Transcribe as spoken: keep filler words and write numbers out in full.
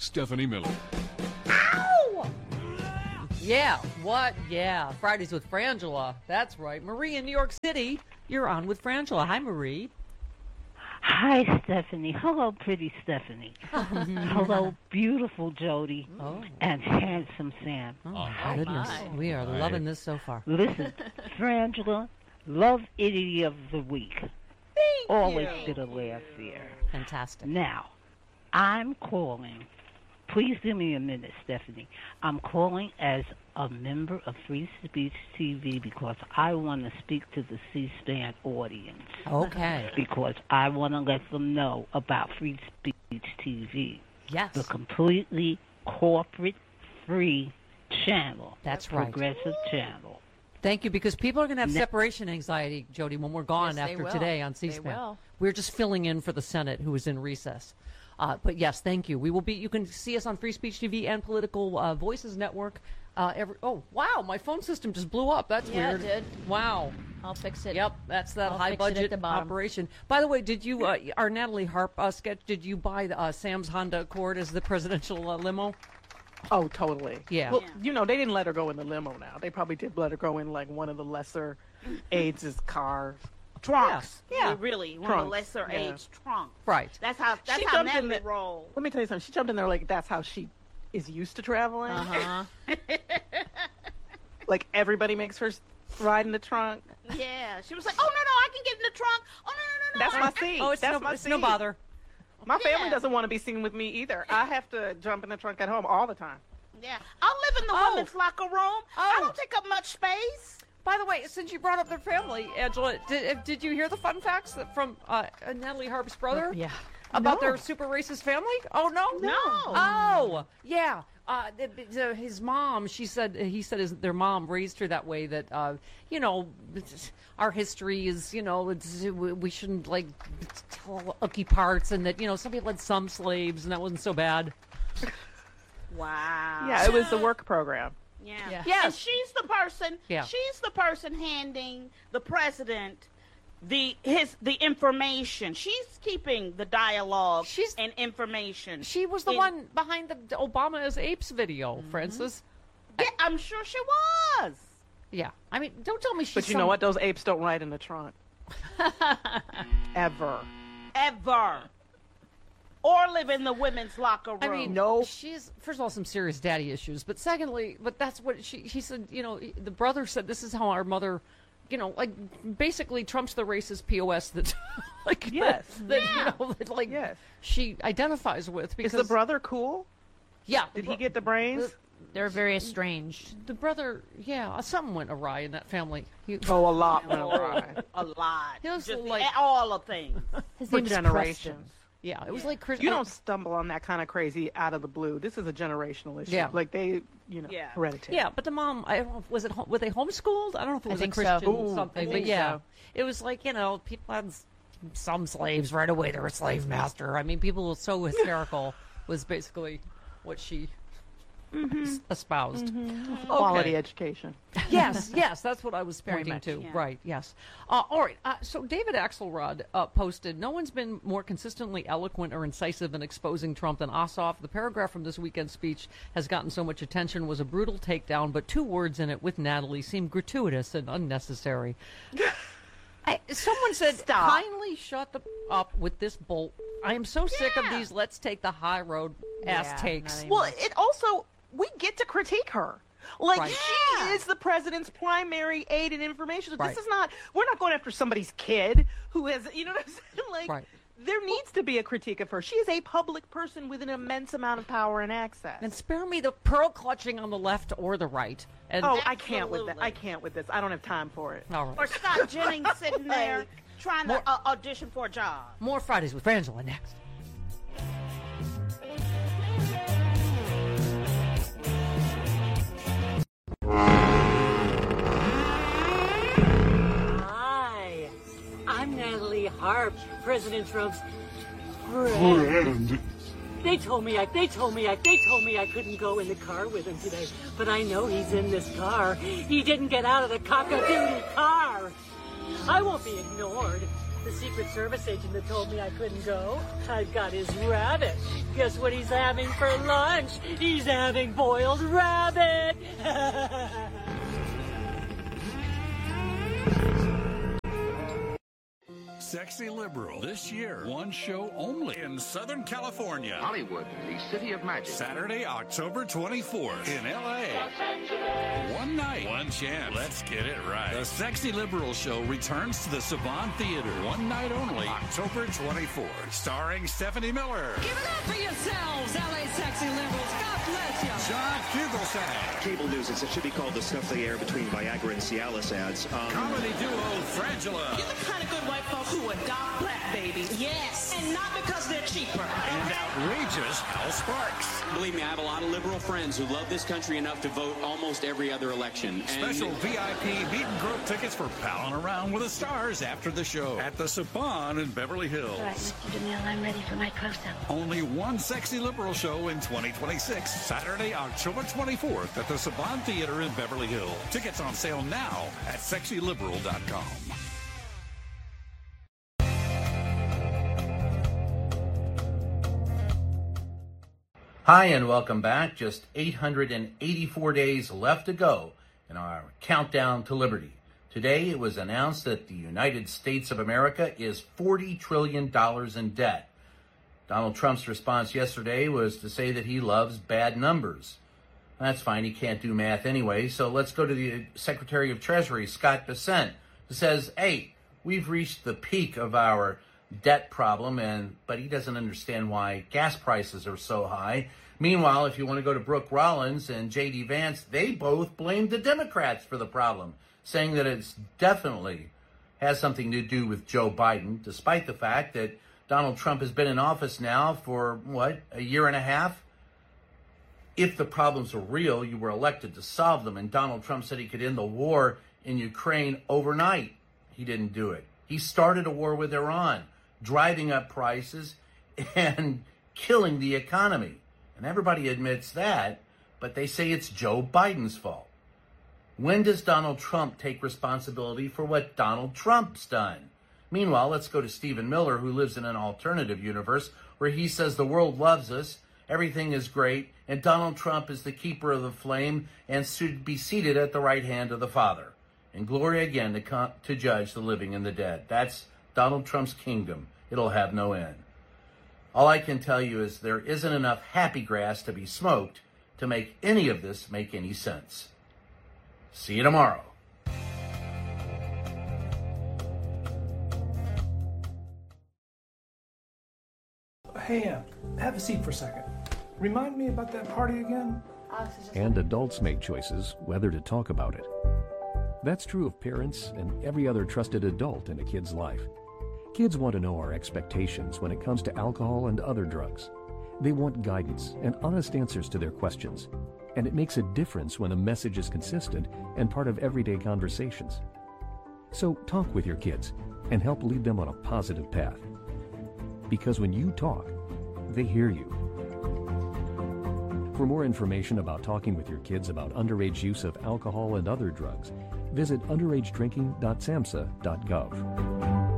Stephanie Miller. Ow! Yeah, what? Yeah, Fridays with Frangela. That's right. Marie in New York City, you're on with Frangela. Hi, Marie. Hi, Stephanie. Hello, pretty Stephanie. Hello, beautiful Jody. Oh. And handsome Sam. Oh, my goodness. my. We are Hi. loving this so far. Listen, Frangela, love idiot of the week. Thank Always you. get a laugh there. Fantastic. Now, I'm calling. Please give me a minute, Stephanie. I'm calling as a member of Free Speech T V because I want to speak to the C-SPAN audience. Okay. Because I want to let them know about Free Speech T V, Yes. the completely corporate-free channel. That's right. Progressive channel. Thank you, because people are going to have Ne- separation anxiety, Jody, when we're gone Yes, they after will. today on They C-SPAN. will. We're just filling in for the Senate, who is in recess. Uh, but yes, thank you. We will be. You can see us on Free Speech T V and Political uh, Voices Network. Uh, every, oh wow, my phone system just blew up. That's Yeah, weird. it did. Wow. I'll fix it. Yep, that's that I'll high fix it at budget the bottom. operation. By the way, did you uh, our Natalie Harp uh, sketch? Did you buy the, uh, Sam's Honda Accord as the presidential uh, limo? Oh, totally. Yeah. Well, Yeah. you know, they didn't let her go in the limo now. They probably did let her go in like one of the lesser aides' cars. Trunks. Yeah. Really, one Trunks, of the lesser yeah. age trunks. Right. That's how. That's She how jumped in Natalie the- roll. Let me tell you something. She jumped in there like that's how she is used to traveling. Uh huh. Like everybody makes her s- ride in the trunk. Yeah. She was like, "Oh no, no, I can get in the trunk. Oh no, no, no, no." That's my seat. Oh, it's that's no, my it's seat. no bother. My family Yeah. doesn't want to be seen with me either. I have to jump in the trunk at home all the time. Yeah. I'll live in the Oh. women's locker room. Oh. I don't take up much space. By the way, since you brought up their family, Angela, did, did you hear the fun facts that from uh, Natalie Harp's brother? Yeah. About No. their super racist family? Oh, no? No. Oh, yeah. Uh, the, the, his mom, she said, he said his, their mom raised her that way that, uh, you know, it's- our history is, you know, it's, we we shouldn't, like, tell icky parts, and that, you know, some people had some slaves, and that wasn't so bad. Wow. Yeah, it was the work program. Yeah. Yeah. Yes. And Yes. she's the person. Yeah. She's the person handing the president the his the information. She's keeping the dialogue She's- and information. She was the in- one behind the Obama as Apes video, Francis. Yeah, I'm sure she was. Yeah. I mean, don't tell me she's But you some- know what? Those apes don't ride in the trunk. Ever. Ever. Or live in the women's locker room. I mean, No. she's first of all some serious daddy issues, but secondly, but that's what she he said. You know, the brother said this is how our mother, you know, like basically trumps the racist P O S that, like Yes. that, that, Yeah. you know, that, like Yes. she identifies with. Because Is the brother cool? yeah, Did the, he get the brains? They're very estranged. the brother? Yeah, something went awry in that family. He, Oh, a lot went awry. a lot. It was Just like- all the things. His For name is generations. yeah, it was like Chris. You don't stumble on that kind of crazy out of the blue. This is a generational issue. Yeah. Like they, you know, Yeah. hereditary. Yeah, but the mom, I don't know, was it, were they homeschooled? I don't know if it I was a think so. Christian Ooh, something, I but think yeah, so. it was like, you know, people had s- some slaves right away. They're a slave master. I mean, people were so hysterical was basically what she s- espoused. Quality Okay. education. Yes, yes, that's what I was Very pointing much, to. yeah. Right, yes. Uh, all right, uh, so David Axelrod uh, posted, no one's been more consistently eloquent or incisive in exposing Trump than Ossoff. The paragraph from this weekend's speech has gotten so much attention, was a brutal takedown, but two words in it with Natalie seemed gratuitous and unnecessary. I, someone said, Stop. kindly shut the up with this bolt. I am so sick of Yeah. these let's take the high road ass Yeah, takes. not Well, it also we get to critique her. Like Right. she Yeah. is the president's primary aid and information. Right. This is not. We're not going after somebody's kid who has. You know what I'm saying? Like Right. there needs to be a critique of her. She is a public person with an immense amount of power and access. And spare me the pearl clutching on the left or the right. And oh, I can't with that. Absolutely. I can't with this. I don't have time for it. all right. Or Scott Jennings sitting there trying More- to uh, audition for a job. More Fridays with Frangela next. Hi, I'm Natalie Harp, President Trump's friend. They told me I, they told me I, they told me I couldn't go in the car with him today, but I know he's in this car. He didn't get out of the cock-a-doodle car. I won't be ignored. The Secret Service agent that told me I couldn't go, I've got his rabbit. Guess what he's having for lunch? He's having boiled rabbit. Sexy Liberal. This year, one show only in Southern California. Hollywood, the city of magic. Saturday, October twenty-fourth in L A. One night, one chance. Let's get it right. The Sexy Liberal show returns to the Saban Theater. One night only, October twenty-fourth. Starring Stephanie Miller. Give it up for yourselves, L A Sexy Liberals. God bless you. John Fugelsang. Cable news, it should be called the Stuff They Air Between Viagra and Cialis ads. Um, Comedy duo Frangela. You're the kind of good white folks who adopt black babies. Yes. And not because they're cheaper. And outrageous Hal Sparks. Believe me, I have a lot of liberal friends who love this country enough to vote almost every other election. And Special V I P meet and grope tickets for palling around with the stars after the show at the Saban in Beverly Hills. All right, Mister DeMille, I'm ready for my close-up. Only one Sexy Liberal show in twenty twenty-six. Saturday, October twenty-fourth at the Saban Theater in Beverly Hills. Tickets on sale now at sexy liberal dot com. Hi, and welcome back. Just eight hundred eighty-four days left to go in our countdown to liberty. Today, it was announced that the United States of America is forty trillion dollars in debt. Donald Trump's response yesterday was to say that he loves bad numbers. That's fine. He can't do math anyway. So let's go to the Secretary of Treasury, Scott Bessent, who says, hey, we've reached the peak of our debt problem, and but he doesn't understand why gas prices are so high. Meanwhile, if you want to go to Brooke Rollins and J D Vance, they both blamed the Democrats for the problem, saying that it's definitely has something to do with Joe Biden, despite the fact that Donald Trump has been in office now for, what, a year and a half? If the problems are real, you were elected to solve them, and Donald Trump said he could end the war in Ukraine overnight. He didn't do it. He started a war with Iran, driving up prices and killing the economy. And everybody admits that, but they say it's Joe Biden's fault. When does Donald Trump take responsibility for what Donald Trump's done? Meanwhile, let's go to Stephen Miller, who lives in an alternative universe where he says the world loves us, everything is great, and Donald Trump is the keeper of the flame and should be seated at the right hand of the Father. And glory again to, come, to judge the living and the dead. That's Donald Trump's kingdom. It'll have no end. All I can tell you is there isn't enough happy grass to be smoked to make any of this make any sense. See you tomorrow. Hey, uh, have a seat for a second. Remind me about that party again? And adults make choices whether to talk about it. That's true of parents and every other trusted adult in a kid's life. Kids want to know our expectations when it comes to alcohol and other drugs. They want guidance and honest answers to their questions. And it makes a difference when a message is consistent and part of everyday conversations. So talk with your kids and help lead them on a positive path. Because when you talk, they hear you. For more information about talking with your kids about underage use of alcohol and other drugs, visit underage drinking dot samhsa dot gov.